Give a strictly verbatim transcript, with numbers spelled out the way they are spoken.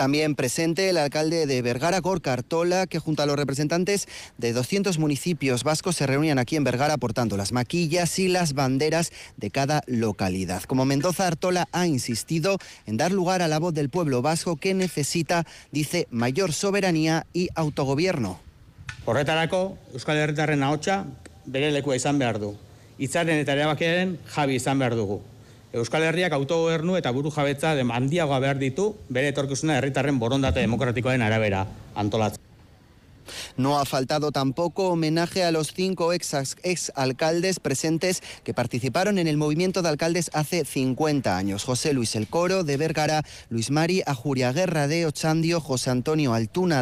También presente el alcalde de Vergara, Gorka Artola, que junto a los representantes de doscientos municipios vascos se reunían aquí en Vergara portando las maquillas y las banderas de cada localidad. Como Mendoza, Artola ha insistido en dar lugar a la voz del pueblo vasco que necesita, dice, mayor soberanía y autogobierno. Horretarako, Euskal Herritarren ahotsa bere lekua izan behar du. Hitzaren eta erabakiaren jabi izan behar dugu. Euskal Herriak autogobernu eta burujabetza handiagoa behar ditu bere etorkizuna herritarren borondate demokratikoaren arabera antolatzen. No ha faltado tampoco homenaje a los cinco ex, ex alcaldes presentes que participaron en el movimiento de alcaldes hace cincuenta años. José Luis El Coro de Vergara, Luis Mari Ajuriaguerra de Ochandio, José Antonio Altuna